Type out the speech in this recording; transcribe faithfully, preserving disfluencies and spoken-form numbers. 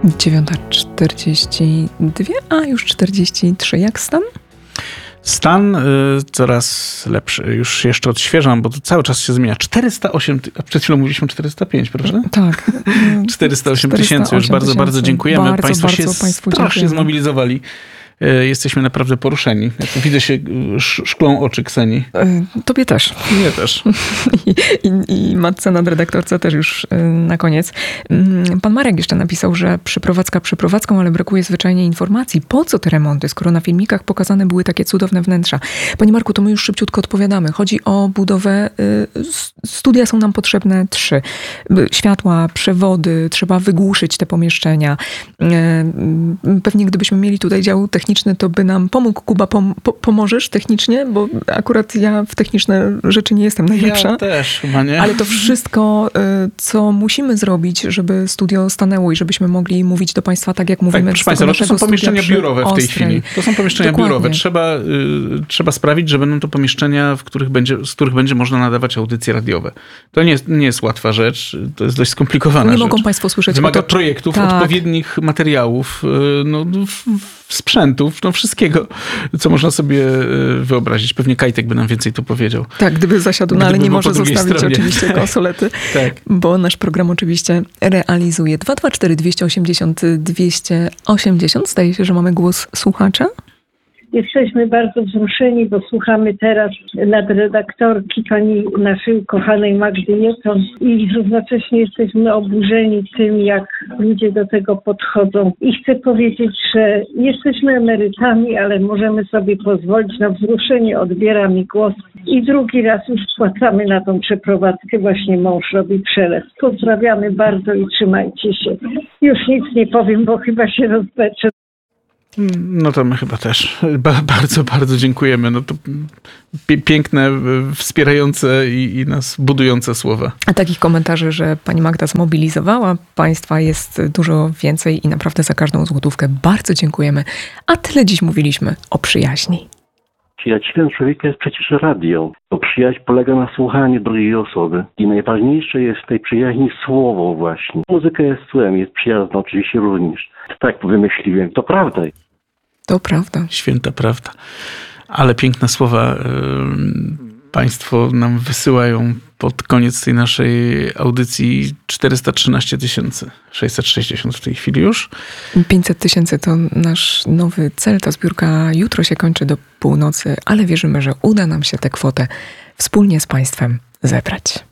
dziewiąta czterdzieści dwa, a już czterdzieści trzy. Jak stan? Stan y, coraz lepszy. Już jeszcze odświeżam, bo to cały czas się zmienia. czterysta osiem, a przed chwilą mówiliśmy czterysta pięć, prawda? Tak. czterysta osiem tysięcy. Już bardzo, bardzo dziękujemy. Bardzo, Państwo bardzo się Państwu strasznie dziękujemy. zmobilizowali. Jesteśmy naprawdę poruszeni. Jak widzę się, szklą oczy Ksenii. Tobie też. Mnie też. I, i, I matce nadredaktorce też już na koniec. Pan Marek jeszcze napisał, że przyprowadzka przyprowadzką, ale brakuje zwyczajnie informacji. Po co te remonty, skoro na filmikach pokazane były takie cudowne wnętrza? Panie Marku, to my już szybciutko odpowiadamy. Chodzi o budowę. Studia są nam potrzebne trzy. Światła, przewody, trzeba wygłuszyć te pomieszczenia. Pewnie gdybyśmy mieli tutaj dział techniczny, to by nam pomógł. Kuba, pom- po- pomożesz technicznie? Bo akurat ja w techniczne rzeczy nie jestem najlepsza. Ja też chyba nie. Ale to wszystko, co musimy zrobić, żeby studio stanęło i żebyśmy mogli mówić do Państwa tak, jak mówimy. Tak, proszę Państwa, no to są pomieszczenia biurowe w tej chwili. To są pomieszczenia Dokładnie. biurowe. Trzeba, y, trzeba sprawić, że będą to pomieszczenia, w których będzie, z których będzie można nadawać audycje radiowe. To nie jest, nie jest łatwa rzecz. To jest dość skomplikowana nie rzecz. mogą Państwo słyszeć. Wymaga o to... projektów, tak. odpowiednich materiałów, no, sprzętów, no wszystkiego, co można sobie wyobrazić. Pewnie Kajtek by nam więcej tu powiedział. Tak, gdyby zasiadł, no ale nie może zostawić stronie. oczywiście konsolety, tak. Bo nasz program oczywiście realizuje. dwa dwa cztery dwieście osiemdziesiąt dwieście osiemdziesiąt. Zdaje się, że mamy głos słuchacza. Jesteśmy bardzo wzruszeni, bo słuchamy teraz nadredaktorki pani naszej ukochanej Magdy Jecon i równocześnie jesteśmy oburzeni tym, jak ludzie do tego podchodzą. I chcę powiedzieć, że jesteśmy emerytami, ale możemy sobie pozwolić na wzruszenie. Odbiera mi głos. I drugi raz już spłacamy na tą przeprowadzkę. Właśnie mąż robi przelew. Pozdrawiamy bardzo i trzymajcie się. Już nic nie powiem, bo chyba się rozbeczę. No to my chyba też ba- bardzo, bardzo dziękujemy. No to pie- piękne, wspierające i, i nas budujące słowa. A takich komentarzy, że pani Magda zmobilizowała Państwa jest dużo więcej i naprawdę za każdą złotówkę bardzo dziękujemy. A tyle dziś mówiliśmy o przyjaźni. Przyjacielem człowieka jest przecież radio. Bo przyjaźń polega na słuchaniu drugiej osoby. I najważniejsze jest w tej przyjaźni słowo właśnie. Muzyka jest słowem, jest przyjazna oczywiście również. Tak wymyśliłem. To prawda. To prawda. Święta prawda. Ale piękne słowa y, Państwo nam wysyłają pod koniec tej naszej audycji. Czterysta trzynaście tysięcy sześćset sześćdziesiąt w tej chwili już. pięćset tysięcy to nasz nowy cel. Ta zbiórka jutro się kończy do północy, ale wierzymy, że uda nam się tę kwotę wspólnie z Państwem zebrać.